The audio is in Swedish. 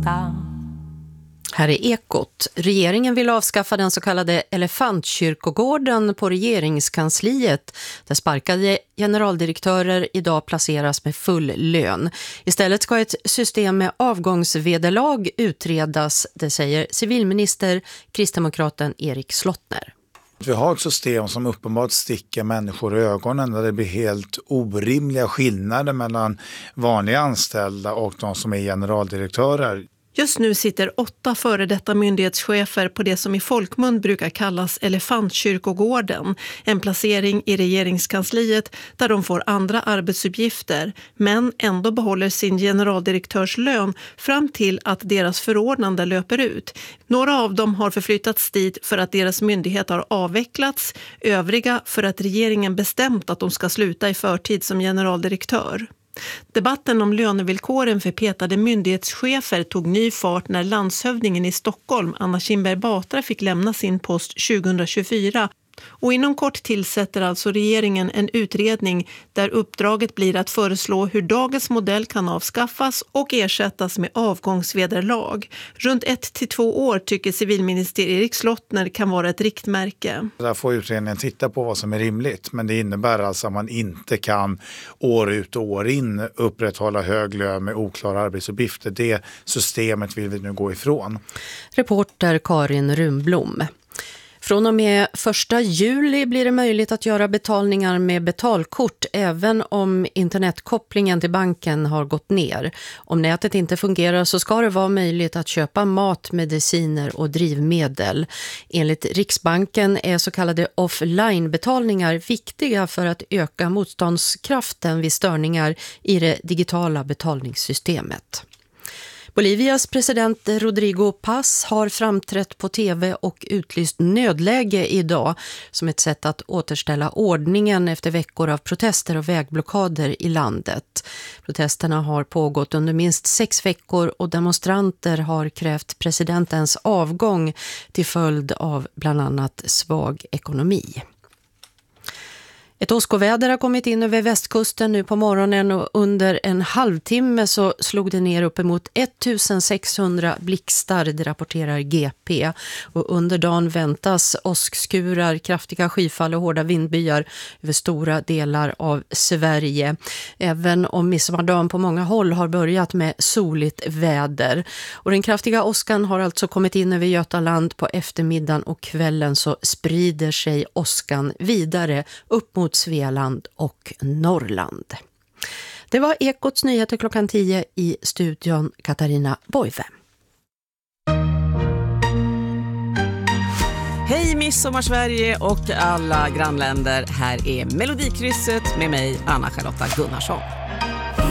Här är Ekot. Regeringen vill avskaffa den så kallade elefantkyrkogården på regeringskansliet där sparkade generaldirektörer idag placeras med full lön. Istället ska ett system med avgångsvederlag utredas, det säger civilminister kristdemokraten Erik Slottner. Vi har ett system som uppenbart sticker människor i ögonen där det blir helt orimliga skillnader mellan vanliga anställda och de som är generaldirektörer. Just nu sitter 8 före detta myndighetschefer på det som i folkmun brukar kallas elefantkyrkogården, en placering i regeringskansliet där de får andra arbetsuppgifter men ändå behåller sin generaldirektörslön fram till att deras förordnande löper ut. Några av dem har förflyttats dit för att deras myndighet har avvecklats, övriga för att regeringen bestämt att de ska sluta i förtid som generaldirektör. Debatten om lönevillkoren för petade myndighetschefer tog ny fart när landshövdingen i Stockholm, Anna Kinberg Batra, fick lämna sin post 2024. Och inom kort tillsätter alltså regeringen en utredning där uppdraget blir att föreslå hur dagens modell kan avskaffas och ersättas med avgångsvederlag. Runt 1 till 2 år tycker civilminister Erik Slottner kan vara ett riktmärke. Där får utredningen titta på vad som är rimligt, men det innebär alltså att man inte kan år ut och år in upprätthålla hög lön med oklara arbetsuppgifter. Det systemet vill vi nu gå ifrån. Reporter Karin Rumblom. Från och med 1 juli blir det möjligt att göra betalningar med betalkort även om internetkopplingen till banken har gått ner. Om nätet inte fungerar så ska det vara möjligt att köpa mat, mediciner och drivmedel. Enligt Riksbanken är så kallade offline-betalningar viktiga för att öka motståndskraften vid störningar i det digitala betalningssystemet. Bolivias president Rodrigo Paz har framträtt på tv och utlyst nödläge idag som ett sätt att återställa ordningen efter veckor av protester och vägblockader i landet. Protesterna har pågått under minst 6 veckor och demonstranter har krävt presidentens avgång till följd av bland annat svag ekonomi. Ett åskoväder har kommit in över västkusten nu på morgonen och under en halvtimme så slog det ner uppemot 1600 blixtar, det rapporterar GP. Och under dagen väntas åskskurar, kraftiga skyfall och hårda vindbyar över stora delar av Sverige. Även om midsommardagen på många håll har börjat med soligt väder. Och den kraftiga åskan har alltså kommit in över Götaland på eftermiddagen och kvällen så sprider sig åskan vidare upp mot Svealand och Norrland. Det var Ekots nyheter klockan 10 i studion Katarina Boive. Hej Midsommarsverige och alla grannländer. Här är Melodikrysset med mig, Anna-Charlotta Gunnarsson.